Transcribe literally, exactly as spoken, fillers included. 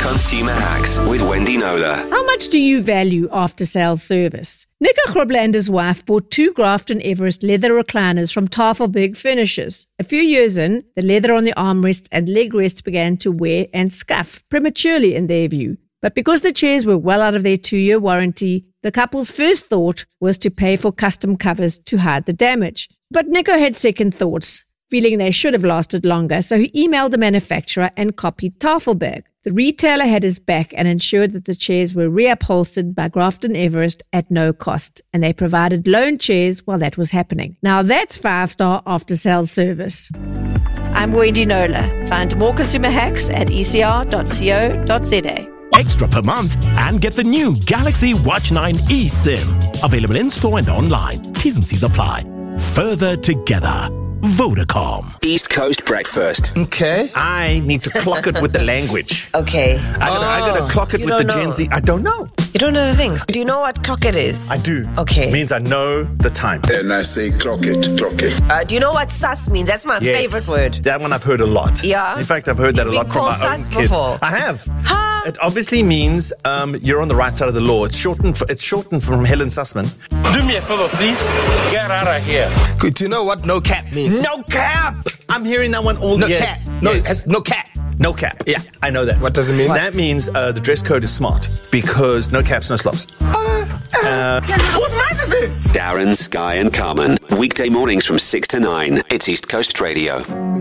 Consumer Hacks with Wendy Knowler. How much do you value after-sales service? Nico Groblander's wife bought two Grafton Everest leather recliners from Tafelberg Furnishers. A few years in, the leather on the armrests and leg rests began to wear and scuff prematurely in their view. But because the chairs were well out of their two-year warranty, the couple's first thought was to pay for custom covers to hide the damage. But Nico had second thoughts, feeling they should have lasted longer, so he emailed the manufacturer and copied Tafelberg. The retailer had his back and ensured that the chairs were reupholstered by Grafton Everest at no cost, and they provided loan chairs while that was happening. Now that's five-star after-sales service. I'm Wendy Knowler. Find more consumer hacks at e c r dot co dot z a. Extra per month and get the new Galaxy Watch nine eSIM. Available in-store and online. T's and C's apply. Further together. Vodacom. East Coast Breakfast. Okay. I need to clock it with the language. Okay. I gotta, I gotta clock it You with the don't Gen know. Z. I don't know. You don't know the things. Do you know what clock it is? I do. Okay. It means I know the time. And I say clock it, clock it. Uh, do you know what sus means? That's my Yes. favorite word. That one I've heard a lot. Yeah? In fact, I've heard that a You've lot been from my called own sus kids. before? I have. Huh? It obviously means um, you're on the right side of the law. It's shortened. For, it's shortened from Helen Sussman. Do me a favor, please. Get out of here. Good to know what no cap means. No cap. I'm hearing that one all. No yes. cap. No, yes. it has no cap. No cap. Yeah. I know that. What does it mean? That means uh, the dress code is smart because no caps, no slops. Uh, Whose mouth is this? Darren, Sky and Carmen. Weekday mornings from six to nine. It's East Coast Radio.